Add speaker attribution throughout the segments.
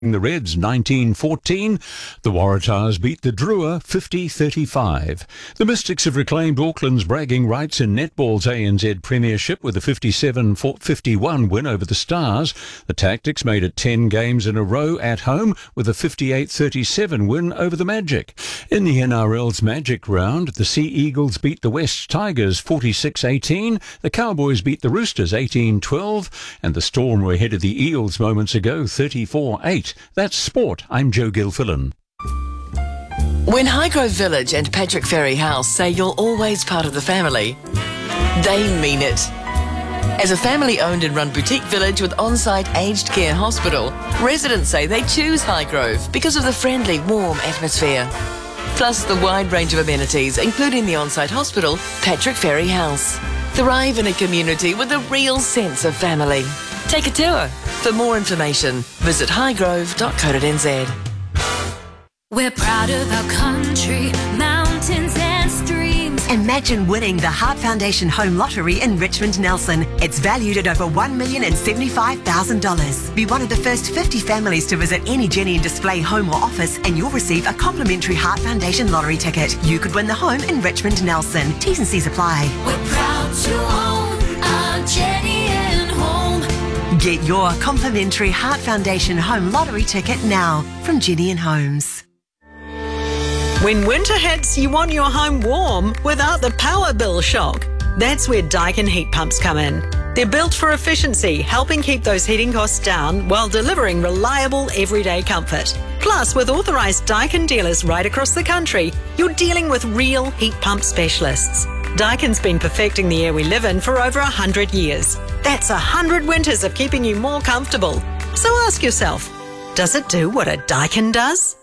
Speaker 1: The Reds 1914. The Waratahs beat the Drua 50-35. The Mystics have reclaimed Auckland's bragging rights in netball's ANZ Premiership with a 57-51 win over the Stars. The Tactics made it 10 games in a row at home with a 58-37 win over the Magic. In the NRL's Magic round, the Sea Eagles beat the West Tigers 46-18. The Cowboys beat the Roosters 18-12. And the Storm were ahead of the Eels moments ago 34-8. That's sport. I'm Joe Gilfillan.
Speaker 2: When Highgrove Village and Patrick Ferry House say you're always part of the family, they mean it. As a family-owned and run boutique village with on-site aged care hospital, residents say they choose Highgrove because of the friendly, warm atmosphere. Plus the wide range of amenities, including the on-site hospital, Patrick Ferry House. Thrive in a community with a real sense of family. Take a tour. For more information, visit highgrove.co.nz.
Speaker 3: We're proud of our country, mountains and streams.
Speaker 4: Imagine winning the Heart Foundation Home Lottery in Richmond Nelson. It's valued at over $1,075,000. Be one of the first 50 families to visit any Jenny and Display home or office and you'll receive a complimentary Heart Foundation lottery ticket. You could win the home in Richmond Nelson. T's and C's apply.
Speaker 3: We're proud to own our Jenny and Home.
Speaker 4: Get your complimentary Heart Foundation Home Lottery ticket now from Jenny and Homes.
Speaker 5: When winter hits, you want your home warm without the power bill shock. That's where Daikin heat pumps come in. They're built for efficiency, helping keep those heating costs down while delivering reliable everyday comfort. Plus, with authorised Daikin dealers right across the country, you're dealing with real heat pump specialists. Daikin's been perfecting the air we live in for over 100 years. That's 100 winters of keeping you more comfortable. So ask yourself, does it do what a Daikin does?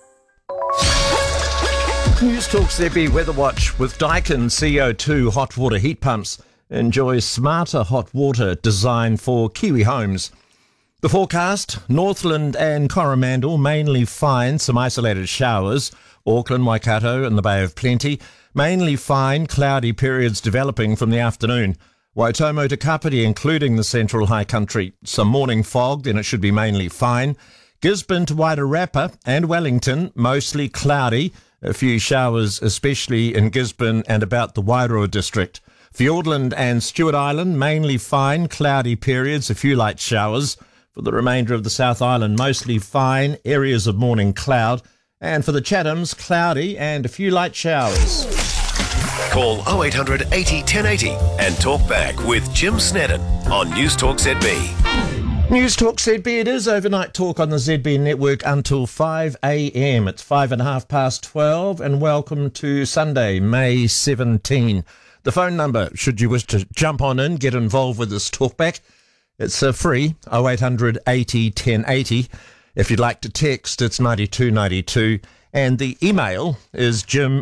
Speaker 6: News Talk ZB Weather Watch with Daikin CO2 hot water heat pumps. Enjoy smarter hot water designed for Kiwi homes. The forecast, Northland and Coromandel mainly fine, some isolated showers. Auckland, Waikato and the Bay of Plenty, mainly fine, cloudy periods developing from the afternoon. Waitomo to Kapiti, including the central high country, some morning fog, then it should be mainly fine. Gisborne to Wairarapa and Wellington, mostly cloudy. A few showers, especially in Gisborne and about the Wairoa district. Fiordland and Stewart Island, mainly fine, cloudy periods, a few light showers. For the remainder of the South Island, mostly fine, areas of morning cloud. And for the Chathams, cloudy and a few light showers.
Speaker 7: Call 0800 80 1080 and talk back with Jim Snedden on News Talk ZB.
Speaker 6: News Talk ZB, it is overnight talk on the ZB network until 5 a.m. It's 12:05 and welcome to Sunday, May 17. The phone number, should you wish to jump on in, get involved with this talkback, it's free, 0800 80 1080. If you'd like to text, it's 9292. And the email is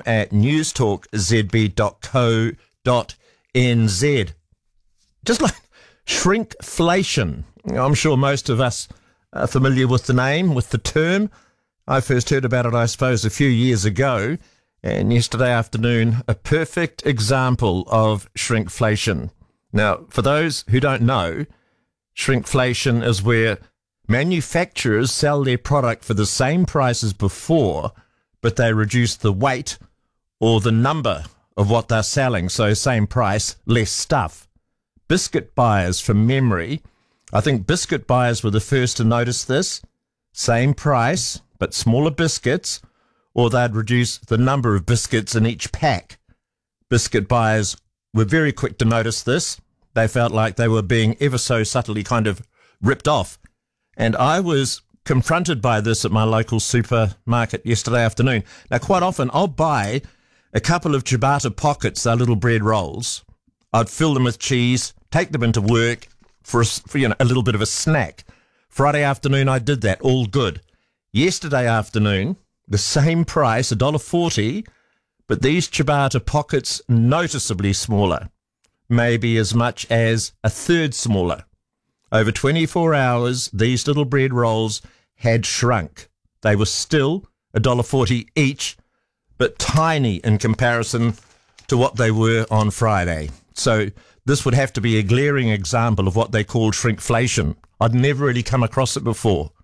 Speaker 6: jim@newstalkzb.co.nz. Just like shrinkflation. I'm sure most of us are familiar with the name, with the term. I first heard about it, I suppose, a few years ago. And yesterday afternoon, a perfect example of shrinkflation. Now, for those who don't know, shrinkflation is where manufacturers sell their product for the same price as before, but they reduce the weight or the number of what they're selling. So same price, less stuff. Biscuit buyers, from memory, I think biscuit buyers were the first to notice this. Same price, but smaller biscuits, or they'd reduce the number of biscuits in each pack. Biscuit buyers were very quick to notice this. They felt like they were being ever so subtly kind of ripped off. And I was confronted by this at my local supermarket yesterday afternoon. Now, quite often I'll buy a couple of ciabatta pockets, they're little bread rolls. I'd fill them with cheese, take them into work for a little bit of a snack. Friday afternoon I did that, all good. Yesterday afternoon, the same price, $1.40, but these ciabatta pockets noticeably smaller, maybe as much as a third smaller. Over 24 hours, these little bread rolls had shrunk. They were still $1.40 each, but tiny in comparison to what they were on Friday. So this would have to be a glaring example of what they call shrinkflation. I'd never really come across it before.